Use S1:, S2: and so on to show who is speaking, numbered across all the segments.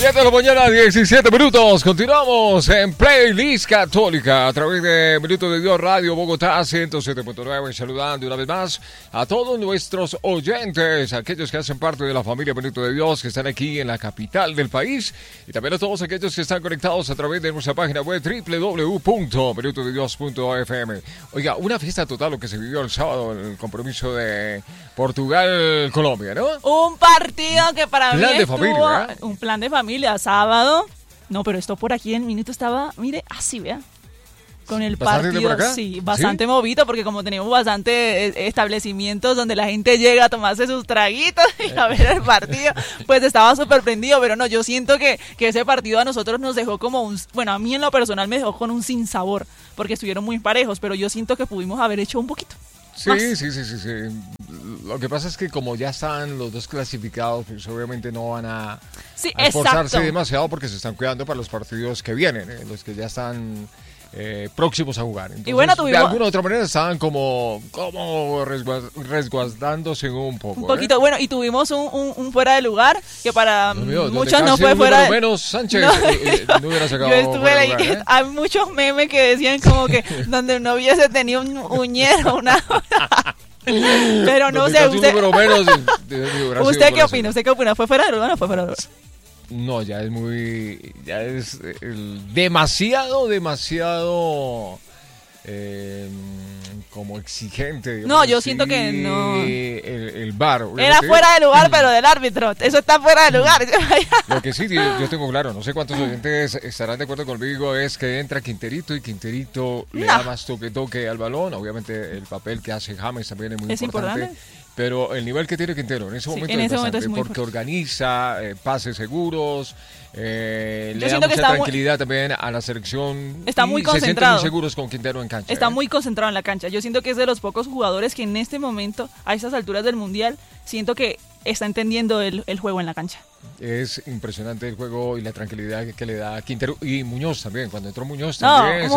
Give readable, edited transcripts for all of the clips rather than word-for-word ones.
S1: 7 de la mañana, 17 minutos. Continuamos en Playlist Católica a través de Minuto de Dios Radio Bogotá 107.9. Saludando una vez más a todos nuestros oyentes, aquellos que hacen parte de la familia Minuto de Dios, que están aquí en la capital del país, y también a todos aquellos que están conectados a través de nuestra página web www.minutodedios.fm. Oiga, una fiesta total lo que se vivió el sábado en el compromiso de Portugal-Colombia, ¿no?
S2: Un partido que para mí
S1: de familia, ¿eh?
S2: Un plan de familia, sábado. No, pero esto por aquí en Minuto estaba, mire, así, vea. Con el partido, sí, bastante movido, porque como tenemos bastante establecimientos donde la gente llega a tomarse sus traguitos y a ver el partido, pues estaba súper prendido, pero no, yo siento que ese partido a nosotros nos dejó como bueno, a mí en lo personal me dejó con un sinsabor, porque estuvieron muy parejos, pero yo siento que pudimos haber hecho un poquito.
S1: Sí. Lo que pasa es que como ya están los dos clasificados, pues obviamente no van a esforzarse demasiado porque se están cuidando para los partidos que vienen, los que ya están próximos a jugar. Entonces,
S2: y bueno,
S1: de alguna u otra manera estaban como resguardándose un poco.
S2: Un poquito, bueno, y tuvimos un fuera de lugar que para muchos no fue
S1: fuera
S2: de...
S1: menos Sánchez no hubiera sacado.
S2: Yo estuve ahí, hay muchos memes que decían como que donde no hubiese tenido un uñero, una... Pero no sé, usted... ¿Usted qué opina? ¿Usted qué opina? ¿Fue fuera de lugar o no fue fuera de lugar?
S1: No, ya es demasiado como exigente. Digamos,
S2: no, yo siento que no.
S1: El VAR.
S2: Era fuera de lugar, pero del árbitro. Eso está fuera de lugar.
S1: Lo que sí, yo tengo claro, no sé cuántos oyentes estarán de acuerdo conmigo, es que entra Quinterito y Quinterito le da más toque al balón. Obviamente el papel que hace James también es muy importante. Pero el nivel que tiene Quintero en ese momento es bastante, porque fuerte. Organiza pases seguros, le da mucha tranquilidad también a la selección.
S2: Está muy concentrado. Se sienten muy
S1: seguros con Quintero en cancha.
S2: Está muy concentrado en la cancha. Yo siento que es de los pocos jugadores que en este momento, a estas alturas del Mundial, siento que está entendiendo el juego en la cancha.
S1: Es impresionante el juego y la tranquilidad que le da a Quintero y Muñoz también. Cuando entró Muñoz también.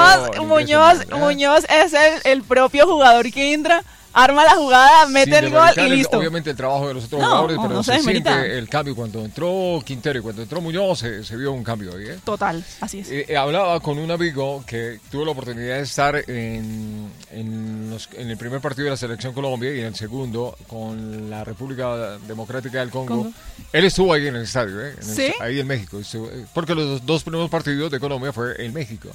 S2: Muñoz es el propio jugador que entra, arma la jugada, mete el gol y listo.
S1: Obviamente el trabajo de los otros jugadores, pero no se siente el cambio. Cuando entró Quintero y cuando entró Muñoz se vio un cambio ahí.
S2: Total, así es.
S1: Hablaba con un amigo que tuvo la oportunidad de estar en el primer partido de la Selección Colombia y en el segundo con la República Democrática del Congo. Él estuvo ahí en el estadio, ahí en México, porque los dos primeros partidos de Colombia fue en México.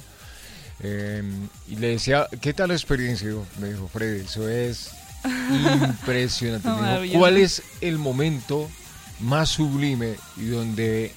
S1: Y le decía, ¿qué tal la experiencia? Me dijo, Freddy, eso es impresionante. Me dijo, ¿cuál es el momento más sublime y donde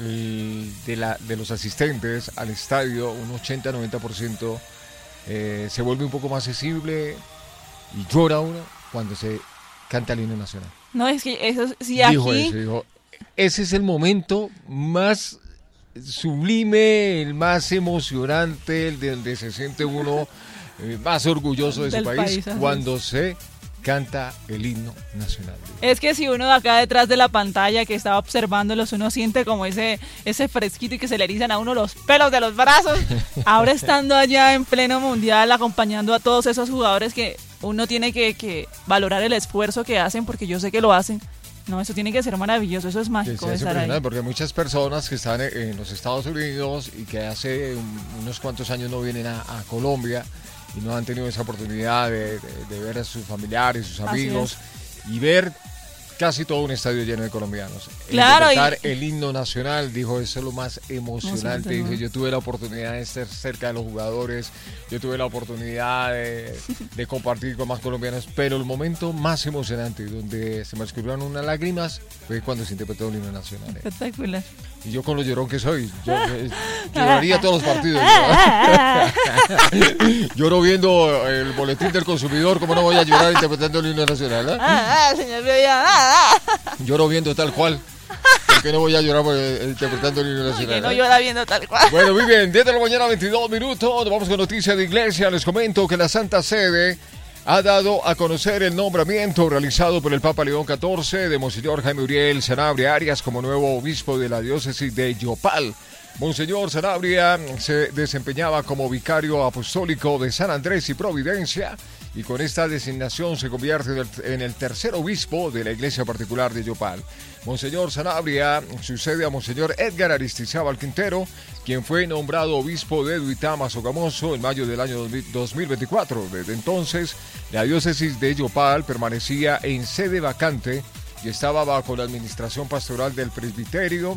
S1: de los asistentes al estadio, un 80-90%, se vuelve un poco más sensible y llora uno cuando se canta el himno nacional?
S2: No, es que eso sí,
S1: dijo, ese es el momento más sublime, el más emocionante, el de donde se siente uno más orgulloso de su país cuando se canta el himno nacional.
S2: Es que si uno de acá detrás de la pantalla que estaba observándolos, uno siente como ese fresquito y que se le erizan a uno los pelos de los brazos. Ahora estando allá en pleno mundial acompañando a todos esos jugadores que uno tiene que valorar el esfuerzo que hacen, porque yo sé que lo hacen. No, eso tiene que ser maravilloso, eso es mágico.
S1: Es impresionante, porque muchas personas que están en los Estados Unidos y que hace unos cuantos años no vienen a Colombia y no han tenido esa oportunidad de ver a sus familiares, sus amigos y ver casi todo un estadio lleno de colombianos.
S2: Claro.
S1: Interpretar el himno nacional, dijo, eso es lo más emocionante. Dijo, yo tuve la oportunidad de estar cerca de los jugadores, yo tuve la oportunidad de compartir con más colombianos, pero el momento más emocionante, donde se me escurrieron unas lágrimas, fue cuando se interpretó el himno nacional.
S2: Espectacular.
S1: Y yo con lo llorón que soy, lloraría todos los partidos. Lloro viendo el boletín del consumidor, ¿cómo no voy a llorar interpretando el himno nacional?
S2: Señor,
S1: lloro viendo tal cual. ¿Por qué no voy a llorar interpretando el himno nacional?
S2: No llora viendo tal cual.
S1: Bueno, muy bien, 10 de la mañana, 22 minutos. Vamos con noticias de iglesia. Les comento que la Santa Sede ha dado a conocer el nombramiento realizado por el Papa León XIV de Monseñor Jaime Uriel Sanabria Arias como nuevo obispo de la diócesis de Yopal. Monseñor Sanabria se desempeñaba como vicario apostólico de San Andrés y Providencia y con esta designación se convierte en el tercer obispo de la iglesia particular de Yopal. Monseñor Sanabria sucede a Monseñor Edgar Aristizábal Quintero, quien fue nombrado obispo de Duitama, Sogamoso, en mayo del año 2024. Desde entonces, la diócesis de Yopal permanecía en sede vacante y estaba bajo la administración pastoral del presbítero,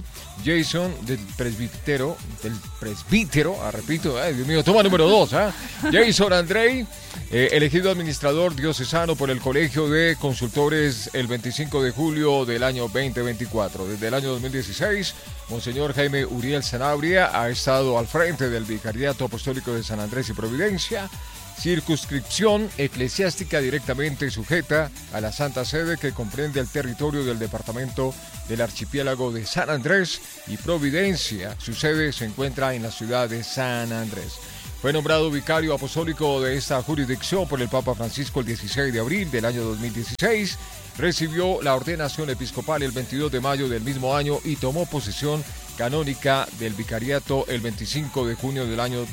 S1: repito, Dios mío, toma número 2, Jason Andrei, elegido administrador diocesano por el Colegio de Consultores el 25 de julio del año 2024. Desde el año 2016, Monseñor Jaime Uriel Sanabria ha estado al frente del Vicariato Apostólico de San Andrés y Providencia, circunscripción eclesiástica directamente sujeta a la Santa Sede, que comprende el territorio del departamento del archipiélago de San Andrés y Providencia. Su sede se encuentra en la ciudad de San Andrés. Fue nombrado vicario apostólico de esta jurisdicción por el Papa Francisco el 16 de abril del año 2016. Recibió la ordenación episcopal el 22 de mayo del mismo año y tomó posesión canónica del vicariato el 25 de junio del año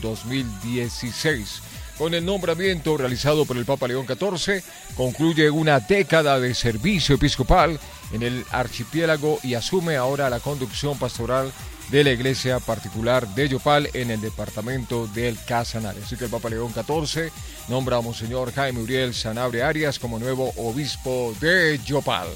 S1: 2016. Con el nombramiento realizado por el Papa León XIV, concluye una década de servicio episcopal en el archipiélago y asume ahora la conducción pastoral de la iglesia particular de Yopal en el departamento del Casanare. Así que el Papa León XIV nombra a Monseñor Jaime Uriel Sanabria Arias como nuevo obispo de Yopal.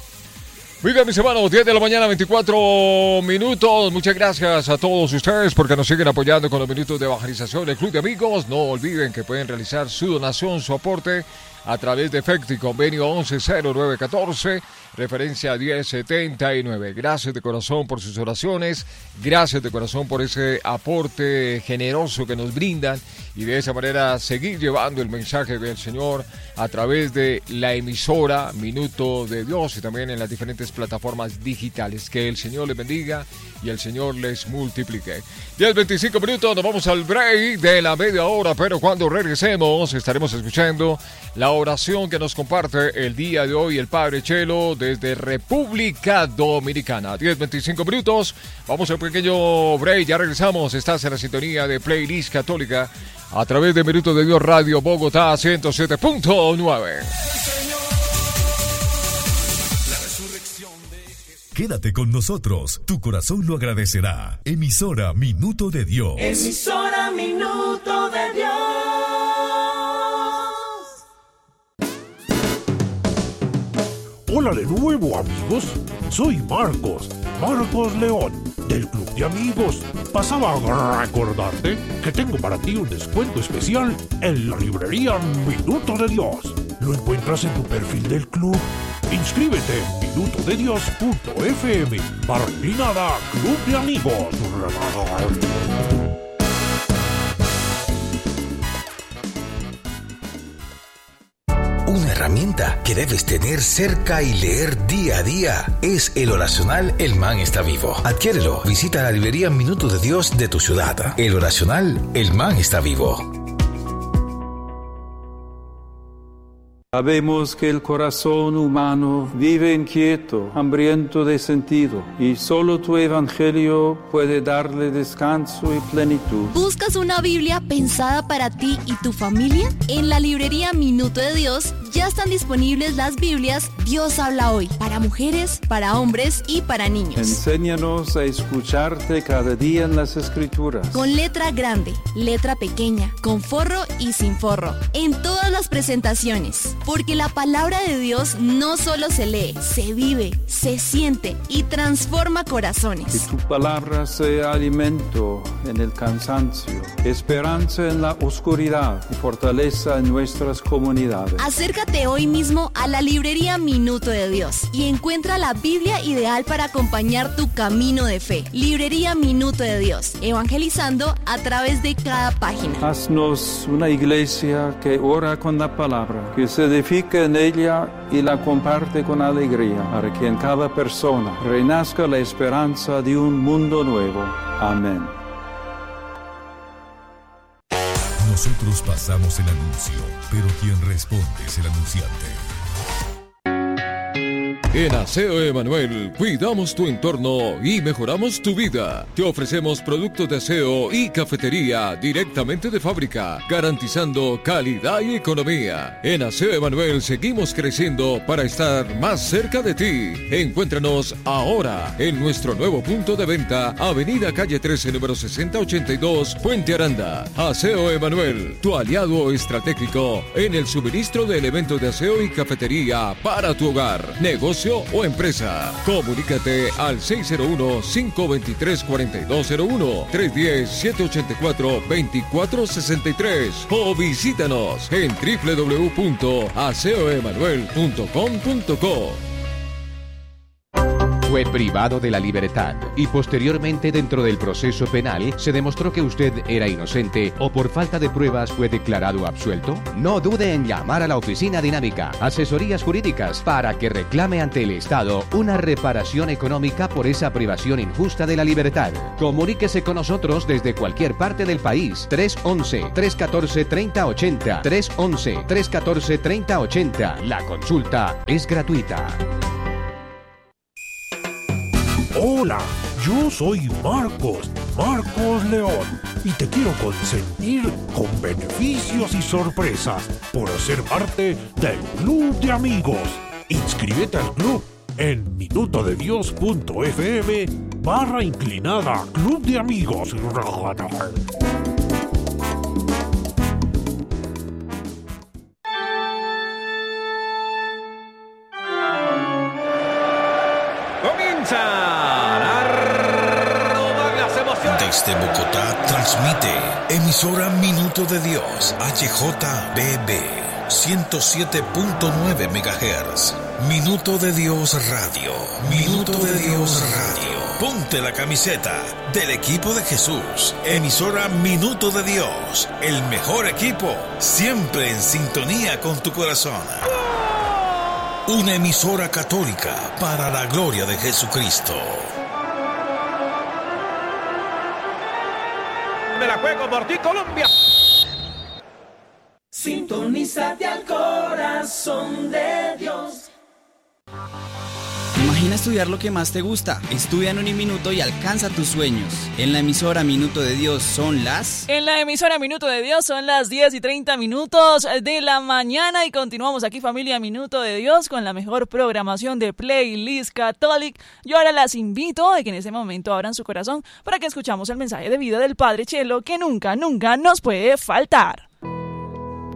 S1: Muy bien, mis hermanos, 10 de la mañana, 24 minutos. Muchas gracias a todos ustedes porque nos siguen apoyando con los minutos de evangelización del Club de Amigos. No olviden que pueden realizar su donación, su aporte a través de efecto y convenio 110914, referencia 1079. Gracias de corazón por sus oraciones, gracias de corazón por ese aporte generoso que nos brindan y de esa manera seguir llevando el mensaje del Señor a través de la emisora Minuto de Dios y también en las diferentes plataformas digitales. Que el Señor les bendiga y el Señor les multiplique. 10:25 minutos, nos vamos al break de la media hora, pero cuando regresemos estaremos escuchando la oración que nos comparte el día de hoy el Padre Chelo desde República Dominicana. 10:25 minutos, vamos a un pequeño break, ya regresamos. Estás en la sintonía de Playlist Católica a través de Minuto de Dios Radio Bogotá 107.9.
S3: Quédate con nosotros, tu corazón lo agradecerá. Emisora Minuto de Dios.
S4: Emisora Minuto de Dios.
S5: Hola de nuevo, amigos. Soy Marcos León, del Club de Amigos. Pasaba a recordarte que tengo para ti un descuento especial en la librería Minuto de Dios. Lo encuentras en tu perfil del club. Inscríbete en minutodedios.fm/Club de Amigos.
S6: Una herramienta que debes tener cerca y leer día a día es el oracional El Man está vivo. Adquiérelo. Visita la librería Minuto de Dios de tu ciudad. El oracional El Man está vivo.
S7: Sabemos que el corazón humano vive inquieto, hambriento de sentido, y solo tu evangelio puede darle descanso y plenitud.
S8: ¿Buscas una Biblia pensada para ti y tu familia? En la librería Minuto de Dios ya están disponibles las Biblias Dios habla hoy, para mujeres, para hombres y para niños.
S7: Enséñanos a escucharte cada día en las Escrituras.
S8: Con letra grande, letra pequeña, con forro y sin forro, en todas las presentaciones. Porque la palabra de Dios no solo se lee, se vive, se siente y transforma corazones.
S7: Que tu palabra sea alimento en el cansancio, esperanza en la oscuridad y fortaleza en nuestras comunidades.
S8: Acércate hoy mismo a la librería Minuto de Dios y encuentra la Biblia ideal para acompañar tu camino de fe. Librería Minuto de Dios, evangelizando a través de cada página.
S7: Haznos una iglesia que ora con la palabra, que se edifica en ella y la comparte con alegría, para que en cada persona renazca la esperanza de un mundo nuevo. Amén.
S3: Nosotros pasamos el anuncio, pero quien responde es el anunciante.
S9: En Aseo Emanuel cuidamos tu entorno y mejoramos tu vida. Te ofrecemos productos de aseo y cafetería directamente de fábrica, garantizando calidad y economía. En Aseo Emanuel seguimos creciendo para estar más cerca de ti. Encuéntranos ahora en nuestro nuevo punto de venta, Avenida Calle 13, número 6082, Puente Aranda. Aseo Emanuel, tu aliado estratégico en el suministro de elementos de aseo y cafetería para tu hogar, negocio o empresa. Comunícate al 601-523-4201, 310-784-2463 o visítanos en www.aseoemanuel.com.co.
S10: Fue privado de la libertad y posteriormente dentro del proceso penal se demostró que usted era inocente o por falta de pruebas fue declarado absuelto. No dude en llamar a la Oficina Dinámica, Asesorías Jurídicas, para que reclame ante el Estado una reparación económica por esa privación injusta de la libertad. Comuníquese con nosotros desde cualquier parte del país. 311-314-3080. 311-314-3080. La consulta es gratuita.
S5: Hola, yo soy Marcos León, y te quiero consentir con beneficios y sorpresas por ser parte del Club de Amigos. Inscríbete al club en minutodedios.fm/inclinada Club de Amigos.
S6: Desde Bogotá transmite emisora Minuto de Dios, HJBB 107.9 MHz. Minuto de Dios Radio. Minuto de Dios Radio. Ponte la camiseta del equipo de Jesús. Emisora Minuto de Dios. El mejor equipo, siempre en sintonía con tu corazón. Una emisora católica para la gloria de Jesucristo.
S11: Me la juego por ti, Colombia.
S4: Sintonízate al corazón de Dios.
S12: Imagina estudiar lo que más te gusta. Estudia en Uniminuto y alcanza tus sueños. En la emisora Minuto de Dios son las...
S2: En la emisora Minuto de Dios son las 10:30 de la mañana y continuamos aquí, familia Minuto de Dios, con la mejor programación de Playlist Catholic. Yo ahora las invito a que en este momento abran su corazón para que escuchamos el mensaje de vida del Padre Chelo, que nunca nos puede faltar.